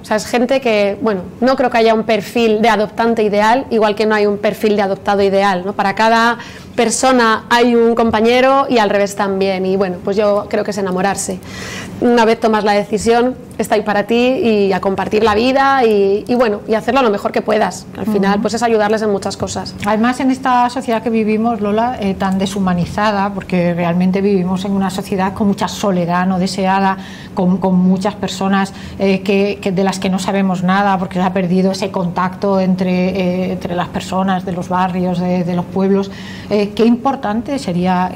sea, es gente que, bueno, no creo que haya un perfil de adoptante ideal, igual que no hay un perfil de adoptado ideal, ¿no? Para cada persona hay un compañero y al revés también, y bueno, pues yo creo que es enamorarse. Una vez tomas la decisión, está ahí para ti y a compartir la vida y bueno, y hacerlo lo mejor que puedas. Al final, pues es ayudarles en muchas cosas. Además, en esta sociedad que vivimos, Lola, tan deshumanizada, porque realmente vivimos en una sociedad con mucha soledad no deseada, con muchas personas que de las que no sabemos nada, porque se ha perdido ese contacto entre las personas de los barrios, de los pueblos. Qué importante sería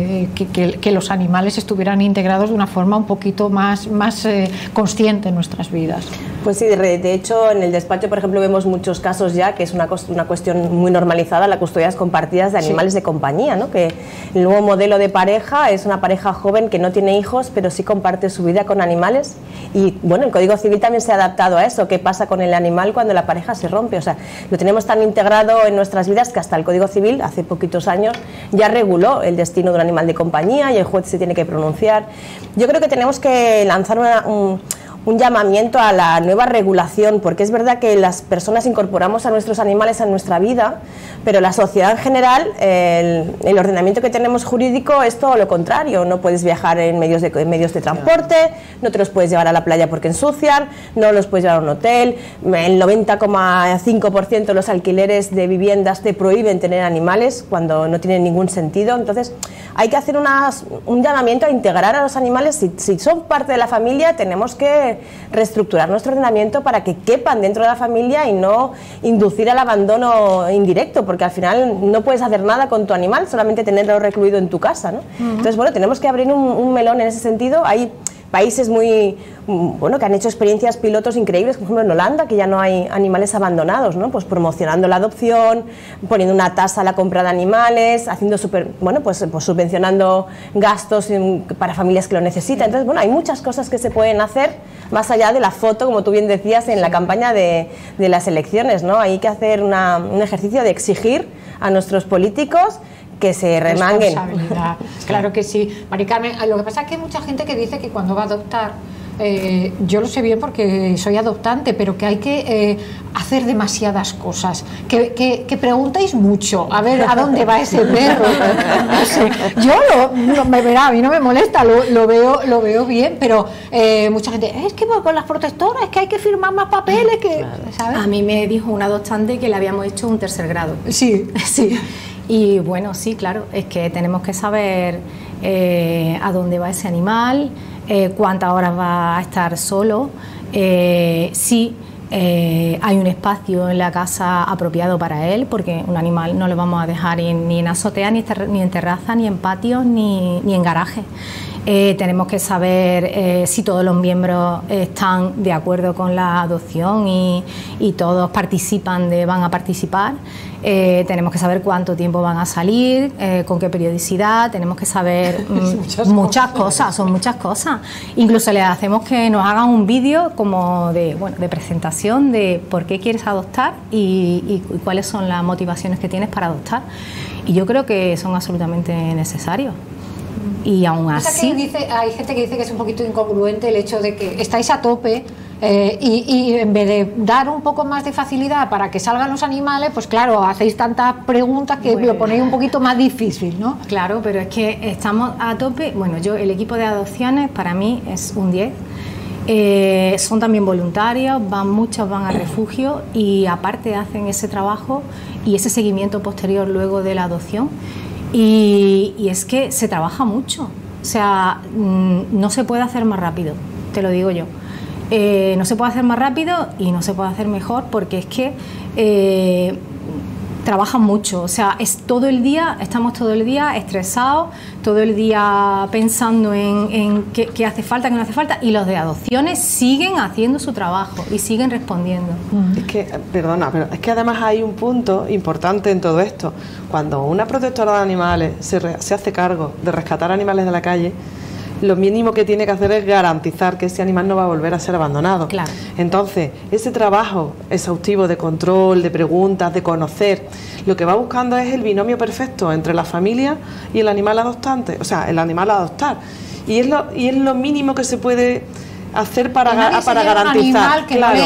que los animales estuvieran integrados de una forma un poquito más consciente en nuestras vidas. Pues sí, de hecho en el despacho, por ejemplo, vemos muchos casos ya que es una cuestión muy normalizada, la custodia compartidas de animales de compañía, ¿no? Que el nuevo modelo de pareja es una pareja joven que no tiene hijos, pero sí comparte su vida con animales. Y bueno, el Código Civil también se ha adaptado a eso. ¿Qué pasa con el animal cuando la pareja se rompe? O sea, lo tenemos tan integrado en nuestras vidas que hasta el Código Civil, hace poquitos años, ya reguló el destino de un animal de compañía y el juez se tiene que pronunciar. Yo creo que tenemos que lanzar un llamamiento a la nueva regulación, porque es verdad que las personas incorporamos a nuestros animales a nuestra vida, pero la sociedad en general, el ordenamiento que tenemos jurídico es todo lo contrario. No puedes viajar en medios de transporte, no te los puedes llevar a la playa porque ensucian, no los puedes llevar a un hotel, el 90,5% de los alquileres de viviendas te prohíben tener animales cuando no tienen ningún sentido. Entonces hay que hacer un llamamiento a integrar a los animales. Si son parte de la familia, tenemos que reestructurar nuestro ordenamiento para que quepan dentro de la familia y no inducir al abandono indirecto, porque al final no puedes hacer nada con tu animal, solamente tenerlo recluido en tu casa, ¿no? Entonces, bueno, tenemos que abrir un melón en ese sentido. Hay países que han hecho experiencias pilotos increíbles, por ejemplo en Holanda, que ya no hay animales abandonados, ¿no? Pues promocionando la adopción, poniendo una tasa a la compra de animales, haciendo pues subvencionando gastos para familias que lo necesitan. Entonces, bueno, hay muchas cosas que se pueden hacer más allá de la foto, como tú bien decías, en la campaña de las elecciones, ¿no? Hay que hacer un ejercicio de exigir a nuestros políticos que se remanguen. Claro que sí. Mari Carmen, lo que pasa es que hay mucha gente que dice que cuando va a adoptar, yo lo sé bien porque soy adoptante, pero que hay que hacer demasiadas cosas, que preguntáis mucho, a ver a dónde va ese perro. No sé. Yo me verá, a mí no me molesta, lo veo bien, pero mucha gente, es que con las protectoras, es que hay que firmar más papeles, ¿sabes? A mí me dijo un adoptante que le habíamos hecho un 3er grado. Sí. Y bueno, sí, claro, es que tenemos que saber a dónde va ese animal, cuántas horas va a estar solo, si hay un espacio en la casa apropiado para él, porque un animal no lo vamos a dejar ni en azotea, ni en terraza, ni en patios, ni en garaje. Tenemos que saber si todos los miembros están de acuerdo con la adopción y todos van a participar. Tenemos que saber cuánto tiempo van a salir, con qué periodicidad. Tenemos que saber muchas cosas, son muchas cosas. Incluso le hacemos que nos hagan un vídeo como de presentación de por qué quieres adoptar y cuáles son las motivaciones que tienes para adoptar. Y yo creo que son absolutamente necesarios. Y aún así... hay gente que dice que es un poquito incongruente el hecho de que estáis a tope y en vez de dar un poco más de facilidad para que salgan los animales, pues claro, hacéis tantas preguntas que lo ponéis un poquito más difícil, ¿no? Claro, pero es que estamos a tope. Bueno, el equipo de adopciones para mí es un 10. Son también voluntarios, muchos van a refugio y aparte hacen ese trabajo y ese seguimiento posterior luego de la adopción. Y es que se trabaja mucho, o sea, no se puede hacer más rápido, te lo digo yo. No se puede hacer más rápido y no se puede hacer mejor porque es que trabajan mucho, o sea, estamos todo el día estresados, todo el día pensando en qué hace falta, qué no hace falta, y los de adopciones siguen haciendo su trabajo y siguen respondiendo. Es que, perdona, pero es que además hay un punto importante en todo esto. Cuando una protectora de animales se hace cargo de rescatar animales de la calle, lo mínimo que tiene que hacer es garantizar que ese animal no va a volver a ser abandonado. Claro. Entonces, ese trabajo exhaustivo de control, de preguntas, de conocer, lo que va buscando es el binomio perfecto entre la familia y el animal adoptante, o sea, el animal a adoptar. Y es lo mínimo que se puede hacer para garantizar. Animal que claro.